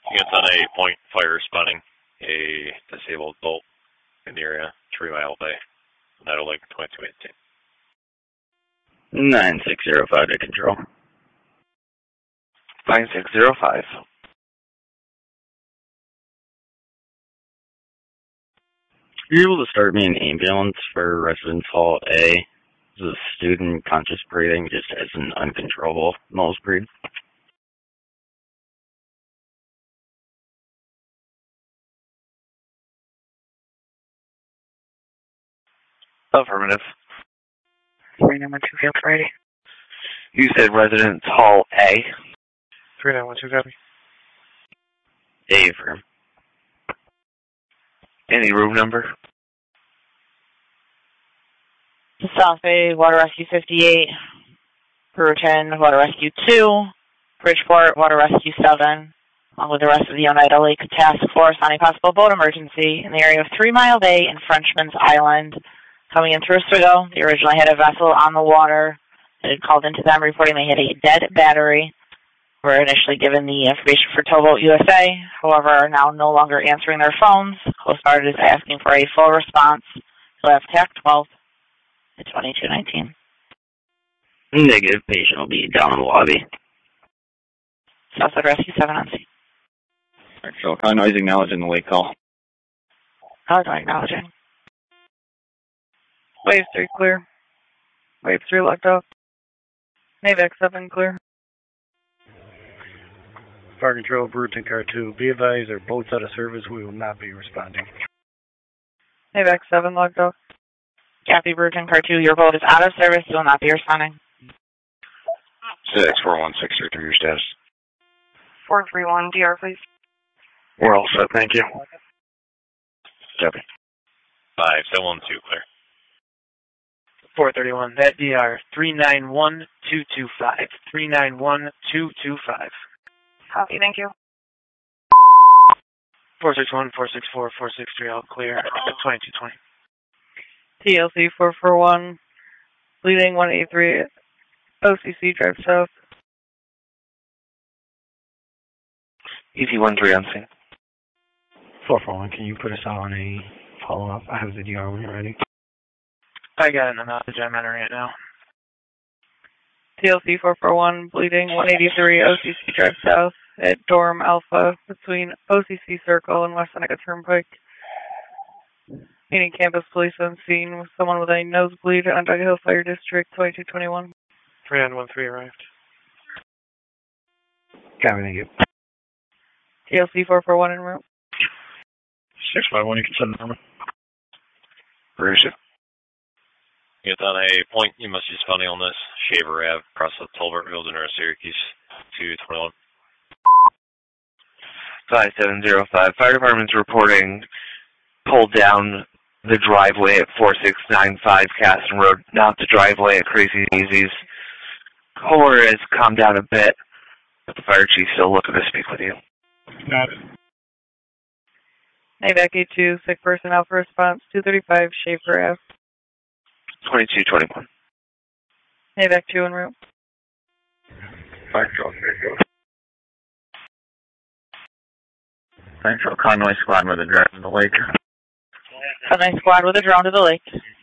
Units on a point fire spotting a disabled adult in the area, 3 Mile Bay, Nido Lake 2218. 9605 to control. 9605. You're able to start me an ambulance for Residence Hall A. There's a student conscious breathing, just has an uncontrollable nose breathe. Affirmative. 3912 Friday. You said Residence Hall A. 3912 copy. A firm. Any room number? South Bay, Water Rescue 58, Brewerton, Water Rescue 2, Bridgeport, Water Rescue 7, along with the rest of the Oneida Lake Task Force on a possible boat emergency in the area of 3 Mile Bay and Frenchman's Island. Coming in through Oswego, they originally had a vessel on the water that had called into them reporting they had a dead battery. Were initially given the information for Towboat USA, however, are now no longer answering their phones. Coast Guard is asking for a full response. They'll have TAC 12 at 2219. Negative. Patient will be down in the lobby. Southside Rescue 7 on scene. So, noise acknowledging the lake call. How do I acknowledging? Wave 3 clear. Wave 3 locked off. NAVAC 7 clear. Fire Control, Brewerton Car 2. Be advised, our boat's out of service. We will not be responding. NAVAC 7 locked off. Copy, Brewerton Car 2. Your boat is out of service. You will not be responding. 64163, your status. 431 DR, please. We're all set, thank you. Copy. 5712 clear. 431, that DR, 391225. 391225. Copy, thank you. 461, 464, 463, all clear. 2220. TLC 441, leading 183, OCC drive south. ET13 on scene. 441, can you put us on a follow-up? I have the DR when you're ready. I got it, I'm entering it now. TLC 441, bleeding 183, OCC drive south at Dorm Alpha between OCC Circle and West Seneca Turnpike. Meeting campus police on scene with someone with a nosebleed on Dug Hill Fire District 2221. 3913 arrived. Copy, thank you. TLC 441 en route. 651, you can send the number. Where is it? Units on a point, you must be responding on this. Shaver Ave, across the Tolbertville to North Syracuse, 221. 5705. Fire department's reporting pulled down the driveway at 4695 Caston Road, not the driveway at Crazy Easy's. Core has calmed down a bit, but the fire chief's still looking to speak with you. Got it. NAVAC 82, sick person alpha response 235 Schaefer Ave. 2221. NAVAC 2 en route. Fire control. Fire control, Conway squad with a drone to the lake. Conway squad with a drone to the lake.